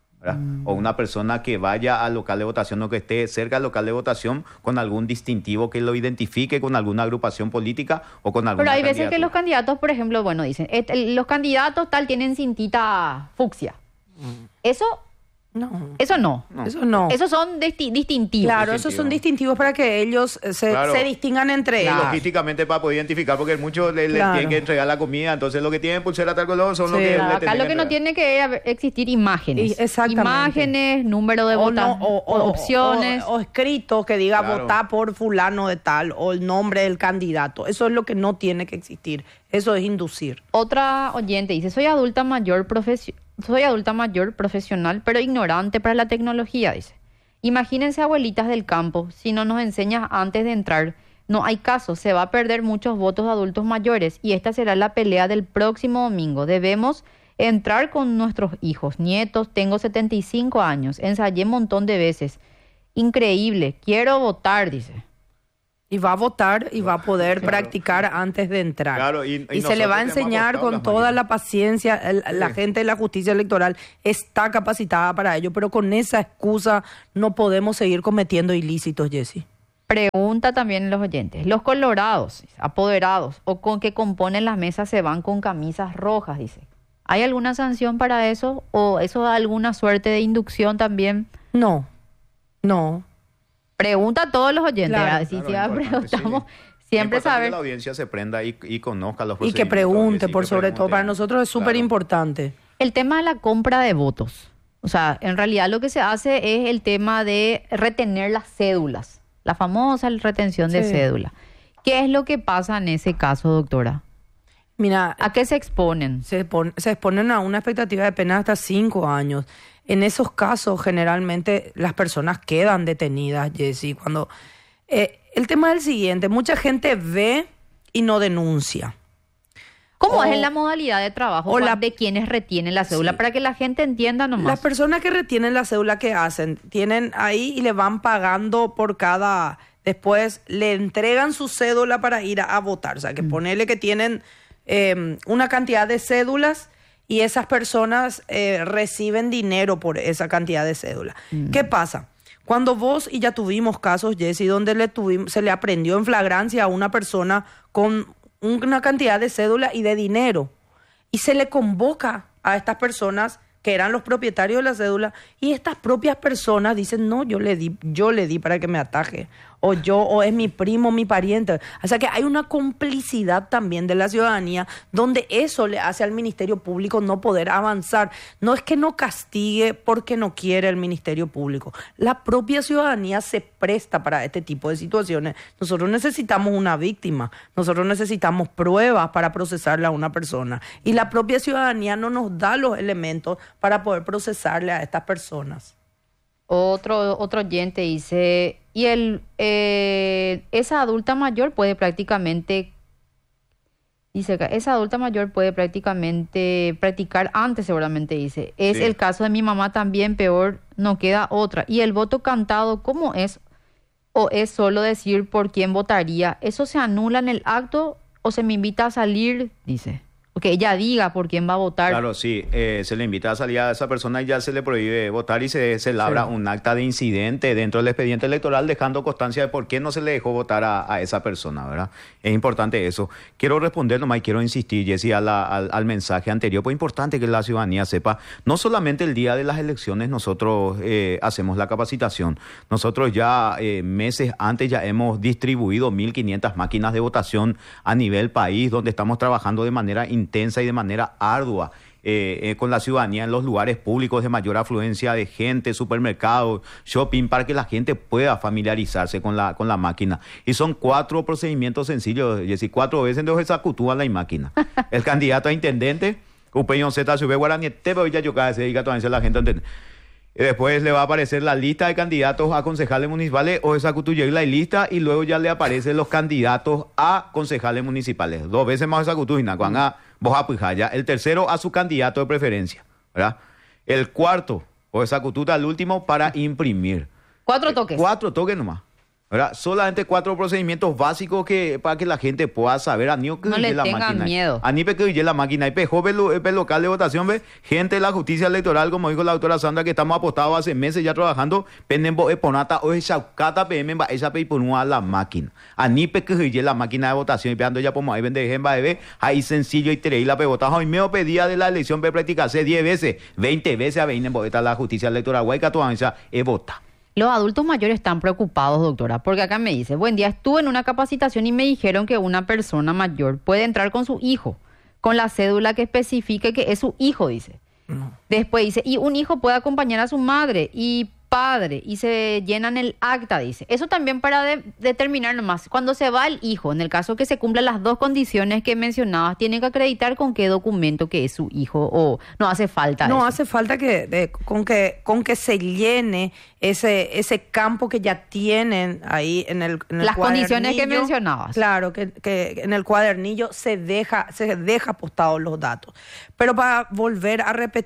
[SPEAKER 1] Mm. O una persona que vaya al local de votación o que esté cerca del local de votación con algún distintivo que lo identifique con alguna agrupación política o con alguna
[SPEAKER 2] Pero hay veces
[SPEAKER 1] candidatura.
[SPEAKER 2] que los candidatos, por ejemplo, bueno, dicen, los candidatos tal tienen cintita fucsia. Mm. Eso...
[SPEAKER 3] No.
[SPEAKER 2] Eso no.
[SPEAKER 3] no. Eso no.
[SPEAKER 2] Esos son disti- distintivos.
[SPEAKER 3] Claro,
[SPEAKER 1] distintivo.
[SPEAKER 3] esos son distintivos para que ellos se,
[SPEAKER 1] claro.
[SPEAKER 3] se distingan entre
[SPEAKER 1] claro.
[SPEAKER 3] ellos.
[SPEAKER 1] Logísticamente para poder identificar, porque muchos le,
[SPEAKER 3] claro.
[SPEAKER 1] le tienen que entregar la comida, entonces lo que tienen pulsera tal color son
[SPEAKER 3] sí.
[SPEAKER 1] los que
[SPEAKER 2] claro,
[SPEAKER 1] le
[SPEAKER 2] acá lo que, que no tiene que existir imágenes.
[SPEAKER 3] Y exactamente.
[SPEAKER 2] Imágenes, número de votos, no, o, o, opciones.
[SPEAKER 3] O, o, o escrito que diga
[SPEAKER 1] claro.
[SPEAKER 3] votar por fulano de tal o el nombre del candidato. Eso es lo que no tiene que existir. Eso es inducir.
[SPEAKER 2] Otra oyente dice, soy adulta mayor profesional. Soy adulta mayor, profesional, pero ignorante para la tecnología, dice. Imagínense, abuelitas del campo, si no nos enseñas antes de entrar, no hay caso, se va a perder muchos votos de adultos mayores y esta será la pelea del próximo domingo. Debemos entrar con nuestros hijos, nietos, tengo setenta y cinco años, ensayé un montón de veces. Increíble, quiero votar, dice.
[SPEAKER 3] Y va a votar y va a poder
[SPEAKER 1] Claro.
[SPEAKER 3] practicar antes de entrar.
[SPEAKER 1] Claro, y- y
[SPEAKER 3] y se le va a
[SPEAKER 1] nosotros tenemos
[SPEAKER 3] enseñar
[SPEAKER 1] apostado
[SPEAKER 3] con
[SPEAKER 1] las
[SPEAKER 3] toda
[SPEAKER 1] máquinas.
[SPEAKER 3] la paciencia. El- La
[SPEAKER 1] Sí.
[SPEAKER 3] gente de la justicia electoral está capacitada para ello, pero con esa excusa no podemos seguir cometiendo ilícitos, Jessy.
[SPEAKER 2] Pregunta también los oyentes. Los colorados, apoderados o con que componen las mesas se van con camisas rojas, dice. ¿Hay alguna sanción para eso? ¿O eso da alguna suerte de inducción también?
[SPEAKER 3] No, no.
[SPEAKER 2] Pregunta a todos los oyentes.
[SPEAKER 3] Claro,
[SPEAKER 2] ¿ah? Si
[SPEAKER 1] Claro,
[SPEAKER 2] si
[SPEAKER 1] importante,
[SPEAKER 2] preguntamos,
[SPEAKER 1] sí.
[SPEAKER 2] siempre
[SPEAKER 1] Es importante
[SPEAKER 2] saber.
[SPEAKER 1] que la audiencia se prenda y, y conozca los
[SPEAKER 3] Y que
[SPEAKER 1] procedimientos.
[SPEAKER 3] pregunte,
[SPEAKER 1] sí,
[SPEAKER 3] por
[SPEAKER 1] que
[SPEAKER 3] sobre todo.
[SPEAKER 1] pregunte.
[SPEAKER 3] Para nosotros es súper
[SPEAKER 1] Claro.
[SPEAKER 3] importante.
[SPEAKER 2] El tema de la compra de votos. O sea, en realidad lo que se hace es el tema de retener las cédulas. La famosa retención de
[SPEAKER 3] Sí.
[SPEAKER 2] cédula. ¿Qué es lo que pasa en ese caso, doctora?
[SPEAKER 3] Mira,
[SPEAKER 2] ¿A qué se exponen?
[SPEAKER 3] se, pon- se exponen a una expectativa de pena hasta cinco años. En esos casos, generalmente, las personas quedan detenidas, Jessy. Cuando, eh, el tema es el siguiente, mucha gente ve y no denuncia.
[SPEAKER 2] ¿Cómo
[SPEAKER 3] O-
[SPEAKER 2] es en la modalidad de trabajo
[SPEAKER 3] o la-
[SPEAKER 2] de quienes retienen la cédula?
[SPEAKER 3] Sí.
[SPEAKER 2] Para que la gente entienda nomás.
[SPEAKER 3] Las personas que retienen la cédula, ¿qué hacen? Tienen ahí y le van pagando por cada... Después le entregan su cédula para ir a, a votar. O sea, que ponele que tienen eh, una cantidad de cédulas y esas personas eh, reciben dinero por esa cantidad de cédula. ¿Qué pasa? Cuando vos, y ya tuvimos casos, Jessy, donde le tuvimos, se le aprendió en flagrancia a una persona con una cantidad de cédula y de dinero. Y se le convoca a estas personas que eran los propietarios de la cédula y estas propias personas dicen, no, yo le di, yo le di para que me ataje. O yo, o es mi primo, mi pariente. O sea que hay una complicidad también de la ciudadanía donde eso le hace al Ministerio Público no poder avanzar. No es que no castigue porque no quiere el Ministerio Público. La propia ciudadanía se presta para este tipo de situaciones. Nosotros necesitamos una víctima. Nosotros necesitamos pruebas para procesarle a una persona. Y la propia ciudadanía no nos da los elementos para poder procesarle a estas personas.
[SPEAKER 2] Otro, otro oyente dice, y el eh, esa adulta mayor puede prácticamente, dice acá, esa adulta mayor puede prácticamente practicar antes, seguramente dice. Es
[SPEAKER 1] Sí.
[SPEAKER 2] el caso de mi mamá también, peor, no queda otra. Y el voto cantado, ¿cómo es? ¿O es solo decir por quién votaría? ¿Eso se anula en el acto o se me invita a salir? Dice. Que ella diga por quién va a votar.
[SPEAKER 1] Claro, sí, eh, se le invita a salir a esa persona y ya se le prohíbe votar y se, se labra
[SPEAKER 3] Sí.
[SPEAKER 1] un acta de incidente dentro del expediente electoral dejando constancia de por qué no se le dejó votar a, a esa persona, ¿verdad? Es importante eso. Quiero responder nomás y quiero insistir, Jessy, a la- al, al mensaje anterior, pues es importante que la ciudadanía sepa, no solamente el día de las elecciones nosotros eh, hacemos la capacitación, nosotros ya eh, meses antes ya hemos distribuido mil quinientas máquinas de votación a nivel país, donde estamos trabajando de manera intensa y de manera ardua eh, eh, con la ciudadanía en los lugares públicos de mayor afluencia de gente, supermercados, shopping, para que la gente pueda familiarizarse con la, con la máquina. Y son cuatro procedimientos sencillos, Jessy, cuatro veces de ejecutúa la máquina. El candidato a intendente, Upeñón Z, Sube Guarani, Tepe, Villa Yocá, se diga todavía la gente entiende. Y después le va a aparecer la lista de candidatos a concejales municipales o esa cutuyegla y lista, y luego ya le aparecen los candidatos a concejales municipales. Dos veces más esa cutujina, cuando a vos a ya. El tercero a su candidato de preferencia, ¿verdad? El cuarto, o esa cututa, el último, para imprimir.
[SPEAKER 2] Cuatro toques.
[SPEAKER 1] Cuatro toques nomás, ¿verdad? Solamente cuatro procedimientos básicos que para que la gente pueda saber a ni que
[SPEAKER 2] No le
[SPEAKER 1] oye la
[SPEAKER 2] tengan
[SPEAKER 1] máquina.
[SPEAKER 2] miedo.
[SPEAKER 1] A ni que oye la máquina. Y pejó el local de votación, ve, gente de la justicia electoral, como dijo la doctora Sandra, que estamos apostados hace meses ya trabajando, penden eponata o chaucata pm va esa peiponúa la máquina. A ni que oye la máquina de votación y peando ya como ahí vende ejemplo de ahí sencillo y teréis la pebota. Hoy me pedía de la elección ve practicarse diez veces, veinte veces a veinte en la justicia electoral. Guayca tu ansia e vota.
[SPEAKER 2] Los adultos mayores están preocupados, doctora, porque acá me dice, buen día, estuve en una capacitación y me dijeron que una persona mayor puede entrar con su hijo, con la cédula que especifique que es su hijo, dice.
[SPEAKER 3] No.
[SPEAKER 2] Después dice, y un hijo puede acompañar a su madre y padre, y se llenan el acta, dice. Eso también para de- determinar nomás, cuando se va el hijo, en el caso que se cumplan las dos condiciones que mencionabas, tienen que acreditar con qué documento que es su hijo, o no hace falta
[SPEAKER 3] No
[SPEAKER 2] eso.
[SPEAKER 3] hace falta que, de- con que con que se llene ese ese campo que ya tienen ahí en el, en el
[SPEAKER 2] Las condiciones que
[SPEAKER 3] cuadernillo.
[SPEAKER 2] mencionabas.
[SPEAKER 3] Claro, que, que en el cuadernillo se deja se deja apostados los datos. Pero para volver a repetir,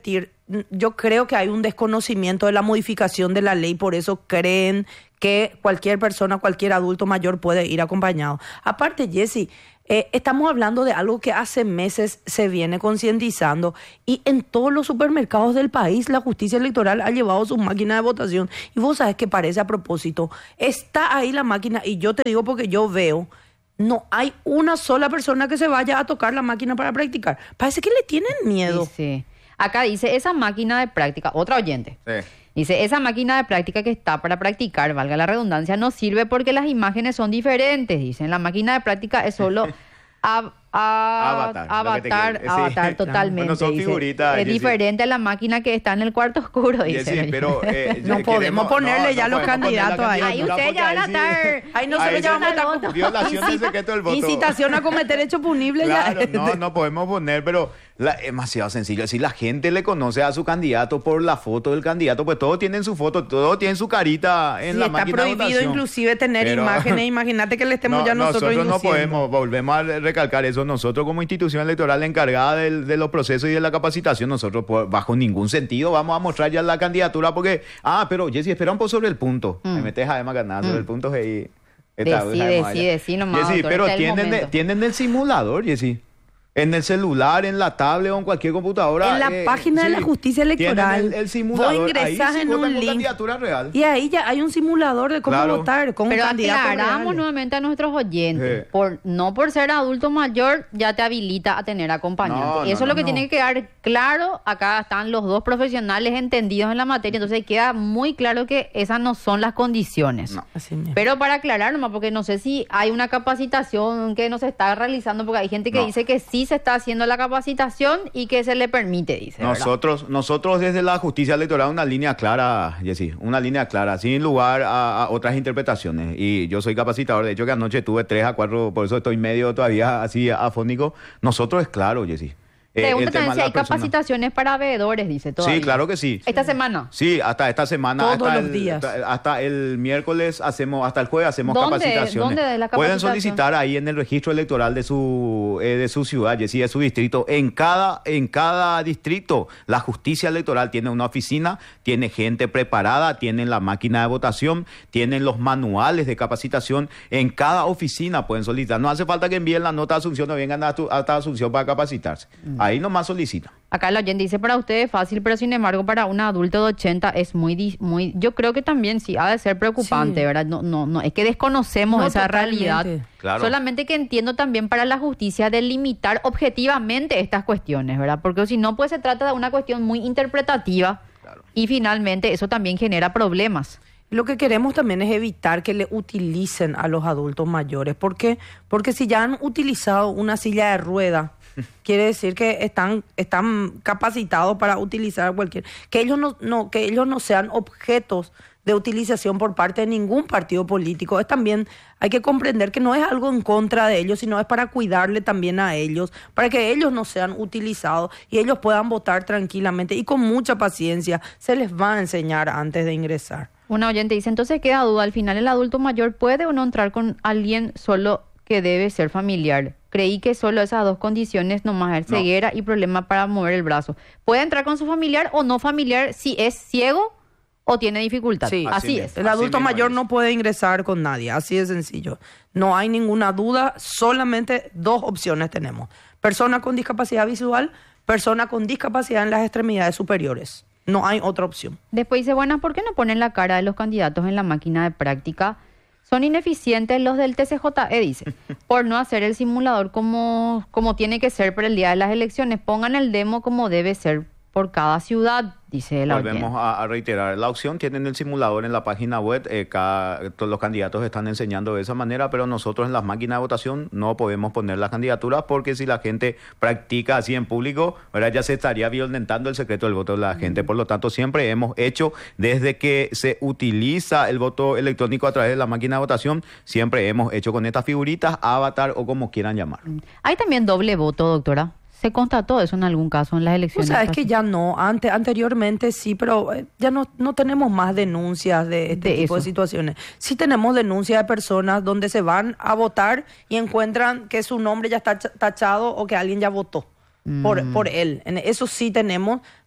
[SPEAKER 3] yo creo que hay un desconocimiento de la modificación de la ley, por eso creen que cualquier persona, cualquier adulto mayor puede ir acompañado. Aparte, Jessy, eh, estamos hablando de algo que hace meses se viene concientizando y en todos los supermercados del país la justicia electoral ha llevado su máquina de votación. Y vos sabés que parece a propósito, está ahí la máquina y yo te digo porque yo veo, no hay una sola persona que se vaya a tocar la máquina para practicar. Parece que le tienen miedo.
[SPEAKER 2] Sí, sí. Acá dice, esa máquina de práctica, otra oyente.
[SPEAKER 1] Sí.
[SPEAKER 2] Dice, esa máquina de práctica que está para practicar, valga la redundancia, no sirve porque las imágenes son diferentes. Dicen, la máquina de práctica es solo a, a,
[SPEAKER 1] Avatar,
[SPEAKER 2] avatar,
[SPEAKER 1] lo que te-
[SPEAKER 2] avatar
[SPEAKER 1] sí.
[SPEAKER 2] totalmente.
[SPEAKER 1] Bueno, son
[SPEAKER 2] dice.
[SPEAKER 1] figuritas,
[SPEAKER 2] Es
[SPEAKER 1] Jessy.
[SPEAKER 2] diferente a la máquina que está en el cuarto oscuro, dice.
[SPEAKER 1] Jessy, pero eh,
[SPEAKER 3] No
[SPEAKER 1] ya
[SPEAKER 3] podemos
[SPEAKER 1] queremos-
[SPEAKER 3] ponerle ya los
[SPEAKER 1] podemos poner la
[SPEAKER 3] candidatos ahí.
[SPEAKER 2] Ahí
[SPEAKER 1] candidatura
[SPEAKER 2] ustedes
[SPEAKER 1] porque
[SPEAKER 2] ya van a
[SPEAKER 1] ahí sí-
[SPEAKER 2] estar...
[SPEAKER 3] Ahí nosotros
[SPEAKER 1] ahí
[SPEAKER 3] ya
[SPEAKER 1] sí-
[SPEAKER 3] vamos a estar con
[SPEAKER 1] violación del secreto del voto.
[SPEAKER 3] incitación a cometer hecho punible.
[SPEAKER 1] Claro,
[SPEAKER 3] ya.
[SPEAKER 1] no, no podemos poner, pero la- es demasiado sencillo. Si la gente le conoce a su candidato por la foto del candidato, pues todos tienen su foto, todos tienen su carita en
[SPEAKER 3] Sí,
[SPEAKER 1] la
[SPEAKER 3] está
[SPEAKER 1] máquina de
[SPEAKER 3] prohibido
[SPEAKER 1] votación.
[SPEAKER 3] inclusive tener
[SPEAKER 1] Pero-
[SPEAKER 3] imágenes. Imagínate que le estemos
[SPEAKER 1] No,
[SPEAKER 3] ya nosotros
[SPEAKER 1] nosotros no
[SPEAKER 3] induciendo.
[SPEAKER 1] podemos, volvemos a recalcar eso, nosotros como institución electoral encargada del- de los procesos y de la capacitación, nosotros por- bajo ningún sentido vamos a mostrar ya la candidatura porque, ah, pero Jessy, espera un poco sobre el punto, me metes además ganar sobre el punto G I. Esta-
[SPEAKER 2] Decí,
[SPEAKER 1] esta-
[SPEAKER 2] decí, decí nomás,
[SPEAKER 1] Jessy,
[SPEAKER 2] doctor,
[SPEAKER 1] pero
[SPEAKER 2] este es el
[SPEAKER 1] tienen,
[SPEAKER 2] momento.
[SPEAKER 1] tienen el simulador, Jessy. En el celular, en la tablet o en cualquier computadora.
[SPEAKER 3] En la
[SPEAKER 1] eh,
[SPEAKER 3] página de
[SPEAKER 1] sí,
[SPEAKER 3] la justicia
[SPEAKER 1] tienen
[SPEAKER 3] electoral,
[SPEAKER 1] El, el simulador.
[SPEAKER 3] vos ingresás
[SPEAKER 1] ahí sí
[SPEAKER 3] en
[SPEAKER 1] votan
[SPEAKER 3] un
[SPEAKER 1] con
[SPEAKER 3] link.
[SPEAKER 1] candidatura real.
[SPEAKER 3] Y ahí ya hay un simulador de cómo
[SPEAKER 1] Claro.
[SPEAKER 3] votar con
[SPEAKER 2] Pero
[SPEAKER 3] candidatos
[SPEAKER 2] aclaramos
[SPEAKER 3] reales.
[SPEAKER 2] nuevamente a nuestros oyentes,
[SPEAKER 1] Sí.
[SPEAKER 2] por no por ser adulto mayor ya te habilita a tener acompañante.
[SPEAKER 1] No, no,
[SPEAKER 2] Eso es
[SPEAKER 1] no,
[SPEAKER 2] lo que
[SPEAKER 3] no.
[SPEAKER 2] tiene que quedar claro. Acá están los dos profesionales entendidos en la materia, entonces queda muy claro que esas no son las condiciones.
[SPEAKER 1] No.
[SPEAKER 3] Así mismo.
[SPEAKER 2] Pero para aclarar nomás, porque no sé si hay una capacitación que no se está realizando, porque hay gente que
[SPEAKER 1] No.
[SPEAKER 2] dice que sí se está haciendo la capacitación y que se le permite, dice. ¿verdad?
[SPEAKER 1] Nosotros, nosotros desde la justicia electoral una línea clara, Jessy, una línea clara, sin lugar a, a otras interpretaciones. Y yo soy capacitador, de hecho que anoche tuve tres a cuatro, por eso estoy medio todavía así afónico. Nosotros es claro, Jessy. Eh,
[SPEAKER 2] Pregunta
[SPEAKER 1] el tema
[SPEAKER 2] también
[SPEAKER 1] de
[SPEAKER 2] si
[SPEAKER 1] la
[SPEAKER 2] hay
[SPEAKER 1] persona-
[SPEAKER 2] capacitaciones para veedores, dice todavía.
[SPEAKER 1] Sí, claro que sí.
[SPEAKER 2] Esta semana.
[SPEAKER 1] Sí, hasta esta semana,
[SPEAKER 3] Todos
[SPEAKER 1] hasta,
[SPEAKER 3] los
[SPEAKER 1] el,
[SPEAKER 3] días.
[SPEAKER 1] hasta el miércoles hacemos, hasta el jueves hacemos
[SPEAKER 2] ¿Dónde?
[SPEAKER 1] capacitaciones.
[SPEAKER 2] ¿Dónde de la
[SPEAKER 1] Pueden
[SPEAKER 2] capacitación?
[SPEAKER 1] solicitar ahí en el registro electoral de su eh, de su ciudad, Jessy, de su distrito. En cada en cada distrito, la justicia electoral tiene una oficina, tiene gente preparada, tienen la máquina de votación, tienen los manuales de capacitación. En cada oficina pueden solicitar. No hace falta que envíen la nota a Asunción o vengan a tu- hasta Asunción para capacitarse. Ahí nomás solicitan.
[SPEAKER 2] Acá la oyente dice, para usted es fácil, pero sin embargo para un adulto de ochenta es muy, di- muy, yo creo que también sí, ha de ser preocupante,
[SPEAKER 3] Sí.
[SPEAKER 2] ¿verdad? No, no, no, es que desconocemos
[SPEAKER 3] No,
[SPEAKER 2] esa
[SPEAKER 3] totalmente.
[SPEAKER 2] realidad.
[SPEAKER 1] Claro.
[SPEAKER 2] Solamente que entiendo también para la justicia delimitar objetivamente estas cuestiones, ¿verdad? Porque si no, pues se trata de una cuestión muy interpretativa
[SPEAKER 1] Claro.
[SPEAKER 2] y finalmente eso también genera problemas.
[SPEAKER 3] Lo que queremos también es evitar que le utilicen a los adultos mayores. ¿Por qué? Porque si ya han utilizado una silla de rueda, quiere decir que están, están capacitados para utilizar cualquier... Que ellos no, no, que ellos no sean objetos de utilización por parte de ningún partido político. Es también, hay que comprender que no es algo en contra de ellos, sino es para cuidarle también a ellos, para que ellos no sean utilizados y ellos puedan votar tranquilamente y con mucha paciencia. Se les va a enseñar antes de ingresar.
[SPEAKER 2] Una oyente dice, entonces queda duda, al final el adulto mayor puede o no entrar con alguien solo que debe ser familiar. Creí que solo esas dos condiciones nomás es
[SPEAKER 1] No.
[SPEAKER 2] ceguera y problema para mover el brazo. Puede entrar con su familiar o no familiar si es ciego o tiene dificultad.
[SPEAKER 3] Sí.
[SPEAKER 2] Así,
[SPEAKER 1] Así
[SPEAKER 2] es.
[SPEAKER 1] mismo.
[SPEAKER 3] El adulto
[SPEAKER 1] mismo
[SPEAKER 3] mayor
[SPEAKER 1] es.
[SPEAKER 3] no puede ingresar con nadie, así de sencillo. No hay ninguna duda, solamente dos opciones tenemos. Persona con discapacidad visual, persona con discapacidad en las extremidades superiores. No hay otra opción.
[SPEAKER 2] Después dice, bueno, ¿por qué no ponen la cara de los candidatos en la máquina de práctica? Son ineficientes los del T C J E, dice, por no hacer el simulador como, como tiene que ser para el día de las elecciones. Pongan el demo como debe ser por cada ciudad, dice la
[SPEAKER 1] Volvemos
[SPEAKER 2] oyente.
[SPEAKER 1] a, a reiterar, la opción tienen el simulador en la página web, eh, cada- todos los candidatos están enseñando de esa manera, pero nosotros en las máquinas de votación no podemos poner las candidaturas porque si la gente practica así en público, ¿verdad? Ya se estaría violentando el secreto del voto de la gente. Por lo tanto, siempre hemos hecho, desde que se utiliza el voto electrónico a través de la máquina de votación, siempre hemos hecho con estas figuritas, avatar o como quieran llamar.
[SPEAKER 2] Hay también doble voto, doctora. ¿Se constató eso en algún caso en las
[SPEAKER 3] O
[SPEAKER 2] elecciones?
[SPEAKER 3] sea, es que ya no, ante, anteriormente sí, pero eh, ya no, no tenemos más denuncias de este
[SPEAKER 2] De
[SPEAKER 3] tipo de
[SPEAKER 2] eso.
[SPEAKER 3] situaciones. Sí tenemos denuncias de personas donde se van a votar y encuentran que su nombre ya está ch- tachado o que alguien ya votó por, por él. En eso sí tenemos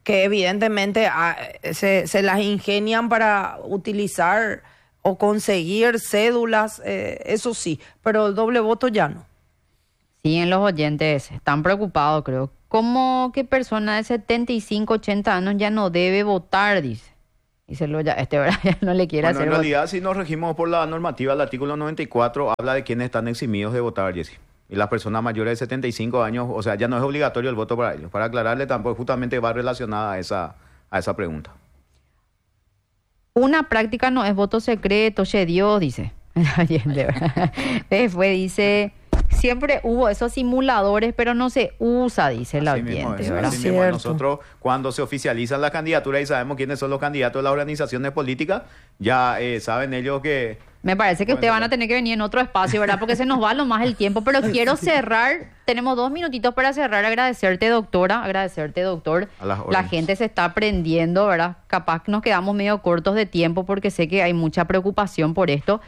[SPEAKER 3] que evidentemente ah, se, se las ingenian para utilizar o conseguir cédulas, eh, eso sí, pero el doble voto ya no.
[SPEAKER 2] Sí, en los oyentes están preocupados, creo. ¿Cómo que persona de setenta y cinco, ochenta años ya no debe votar? Dice. Dice lo ya, este verdad ya no le quiere
[SPEAKER 1] Bueno,
[SPEAKER 2] hacer
[SPEAKER 1] en
[SPEAKER 2] votar.
[SPEAKER 1] realidad, si nos regimos por la normativa, el artículo noventa y cuatro habla de quienes están eximidos de votar, Jessy. Y las personas mayores de setenta y cinco años, o sea, ya no es obligatorio el voto para ellos. Para aclararle, tampoco justamente va relacionada a esa, a esa pregunta.
[SPEAKER 2] Una práctica no es voto secreto, che Dios, dice. Después dice, siempre hubo esos simuladores, pero no se usa, dice el
[SPEAKER 1] Así mismo
[SPEAKER 2] oyente,
[SPEAKER 1] es,
[SPEAKER 2] ¿verdad?
[SPEAKER 1] así mismo es. Nosotros, cuando se oficializan las candidaturas y sabemos quiénes son los candidatos de las organizaciones políticas, ya eh, saben ellos que...
[SPEAKER 2] Me parece que
[SPEAKER 1] Bueno,
[SPEAKER 2] ustedes van a
[SPEAKER 1] ya.
[SPEAKER 2] tener que venir en otro espacio, ¿verdad? Porque se nos va lo más el tiempo, pero quiero cerrar, tenemos dos minutitos para cerrar, agradecerte, doctora, agradecerte, doctor.
[SPEAKER 1] A las
[SPEAKER 2] La
[SPEAKER 1] órdenes.
[SPEAKER 2] gente se está aprendiendo, ¿verdad? Capaz que nos quedamos medio cortos de tiempo porque sé que hay mucha preocupación por esto.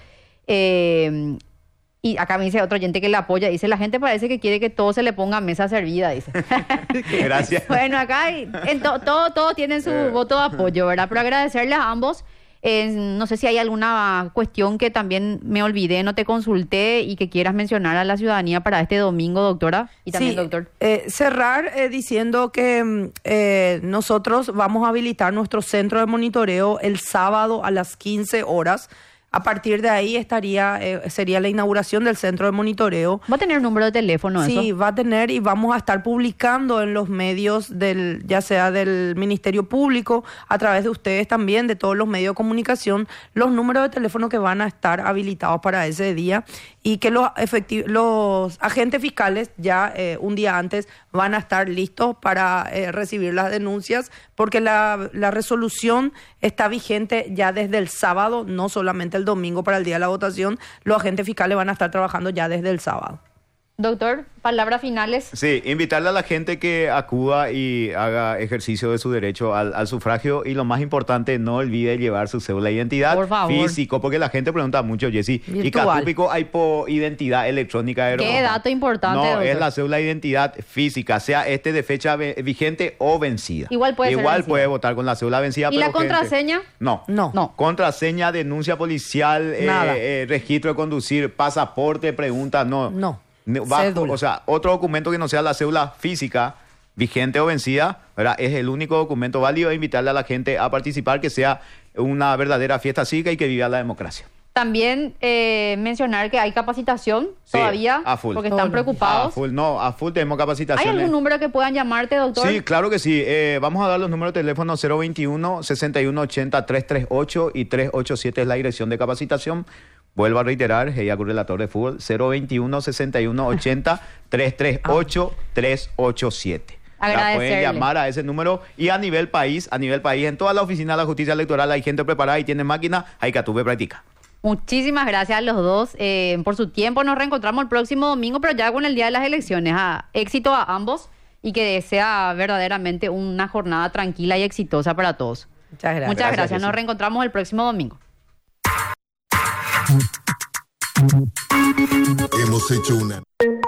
[SPEAKER 2] Eh, y acá me dice otro oyente que le apoya, dice, la gente parece que quiere que todo se le ponga a mesa servida, dice.
[SPEAKER 1] Gracias.
[SPEAKER 2] Bueno, acá hay- en to- todo, todo tienen su
[SPEAKER 1] Eh.
[SPEAKER 2] voto de apoyo, ¿verdad? Pero agradecerles a ambos. Eh, no sé si hay alguna cuestión que también me olvidé, no te consulté y que quieras mencionar a la ciudadanía para este domingo, doctora, y también
[SPEAKER 3] Sí,
[SPEAKER 2] doctor.
[SPEAKER 3] eh, cerrar eh, diciendo que mm, eh, nosotros vamos a habilitar nuestro centro de monitoreo el sábado a las quince horas. A partir de ahí estaría eh, sería la inauguración del centro de monitoreo.
[SPEAKER 2] ¿Va a tener un número de teléfono
[SPEAKER 3] Sí,
[SPEAKER 2] eso?
[SPEAKER 3] va a tener y vamos a estar publicando en los medios del, ya sea del Ministerio Público, a través de ustedes también, de todos los medios de comunicación, los números de teléfono que van a estar habilitados para ese día y que los efecti- los agentes fiscales ya eh, un día antes van a estar listos para eh, recibir las denuncias, porque la, la resolución está vigente ya desde el sábado, no solamente el domingo para el día de la votación. Los agentes fiscales van a estar trabajando ya desde el sábado.
[SPEAKER 2] Doctor, palabras finales.
[SPEAKER 1] Sí, invitarle a la gente que acuda y haga ejercicio de su derecho al, al sufragio y lo más importante, no olvide llevar su cédula de identidad
[SPEAKER 2] Por favor.
[SPEAKER 1] físico, porque la gente pregunta mucho, Jessy, y
[SPEAKER 3] Virtual.
[SPEAKER 1] Catúpico hay por identidad electrónica. de
[SPEAKER 2] Qué
[SPEAKER 1] Aerobono.
[SPEAKER 2] dato importante,
[SPEAKER 1] No,
[SPEAKER 2] doctor.
[SPEAKER 1] es la cédula de identidad física, sea este de fecha ve- vigente o vencida.
[SPEAKER 2] Igual puede ser
[SPEAKER 1] Igual
[SPEAKER 2] vencida.
[SPEAKER 1] puede votar con la cédula vencida.
[SPEAKER 2] ¿Y la
[SPEAKER 1] pero gente-
[SPEAKER 2] contraseña?
[SPEAKER 1] No.
[SPEAKER 3] No.
[SPEAKER 2] No.
[SPEAKER 1] Contraseña, denuncia policial, eh,
[SPEAKER 3] Nada.
[SPEAKER 1] eh, registro de conducir, pasaporte, pregunta, no.
[SPEAKER 3] No.
[SPEAKER 1] Ne- va-
[SPEAKER 3] Cédula.
[SPEAKER 1] o sea, otro documento que no sea la cédula física, vigente o vencida, ¿verdad? Es el único documento válido. Invitarle a la gente a participar, que sea una verdadera fiesta cívica y que viva la democracia.
[SPEAKER 2] También eh, mencionar que hay capacitación
[SPEAKER 1] Sí,
[SPEAKER 2] todavía,
[SPEAKER 1] a full.
[SPEAKER 2] porque
[SPEAKER 3] Todos
[SPEAKER 2] están
[SPEAKER 3] los días.
[SPEAKER 1] A
[SPEAKER 2] preocupados.
[SPEAKER 1] full, no, a full tenemos
[SPEAKER 2] ¿Hay
[SPEAKER 1] capacitaciones.
[SPEAKER 2] algún número que puedan llamarte, doctor?
[SPEAKER 1] Sí, claro que sí. Eh, vamos a dar los números de teléfono cero veintiuno, sesenta y uno ochenta, trescientos treinta y ocho y trescientos ochenta y siete es la dirección de capacitación. Vuelvo a reiterar, ella relator de fútbol, cero veintiuno, sesenta y uno ochenta, trescientos treinta y ocho, trescientos ochenta y siete. Ya
[SPEAKER 2] Agradecerle.
[SPEAKER 1] pueden llamar a ese número y a nivel país, a nivel país, en toda la oficina de la justicia electoral hay gente preparada y tiene máquina, hay que tuve práctica.
[SPEAKER 2] Muchísimas gracias a los dos eh, por su tiempo. Nos reencontramos el próximo domingo, pero ya con el día de las elecciones. Ah, éxito a ambos y que sea verdaderamente una jornada tranquila y exitosa para todos.
[SPEAKER 3] Muchas gracias.
[SPEAKER 2] Muchas
[SPEAKER 1] Gracias,
[SPEAKER 2] gracias. Nos
[SPEAKER 1] Jessy.
[SPEAKER 2] reencontramos el próximo domingo.
[SPEAKER 4] Hemos hecho una